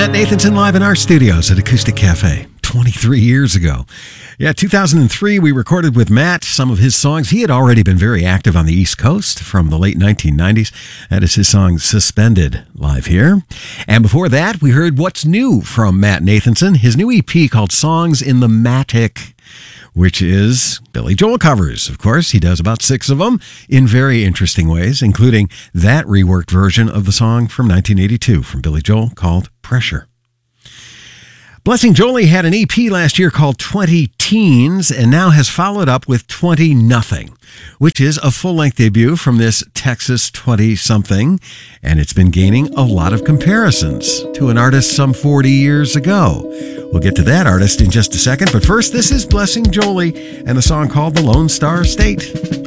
Matt Nathanson live in our studios at Acoustic Cafe 23 years ago. Yeah, 2003, we recorded with Matt some of his songs. He had already been very active on the East Coast from the late 1990s. That is his song Suspended, live here. And before that, we heard What's New from Matt Nathanson, his new EP called Songs in the Matic, which is Billy Joel covers. Of course, he does about 6 of them in very interesting ways, including that reworked version of the song from 1982 from Billy Joel called Pressure. Blessing Jolie had an EP last year called 20 Teens and now has followed up with 20 Nothing, which is a full-length debut from this Texas 20-something, and it's been gaining a lot of comparisons to an artist some 40 years ago. We'll get to that artist in just a second, but first, this is Blessing Jolie and the song called The Lone Star State.